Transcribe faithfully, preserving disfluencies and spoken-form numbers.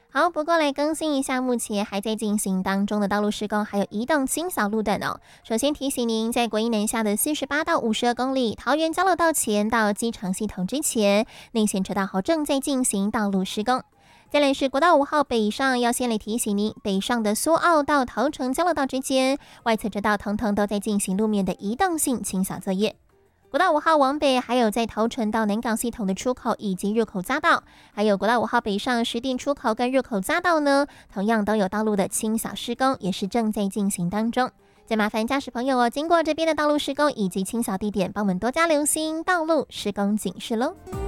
好，不过来更新一下目前还在进行当中的道路施工，还有移动轻小路等哦。首先提醒您，在国一南下的四十八到五十二公里，桃园交流道前到机场系统之前，内线车道后正在进行道路施工。再来是国道五号北上，要先来提醒您，北上的苏澳到桃城交流道之间，外侧车道通通都在进行路面的移动性清扫作业。国道五号往北，还有在桃城到南港系统的出口以及入口匝道，还有国道五号北上石碇出口跟入口匝道呢，同样都有道路的清扫施工，也是正在进行当中。再麻烦驾驶朋友哦，经过这边的道路施工以及清扫地点，帮我们多加留心道路施工警示喽。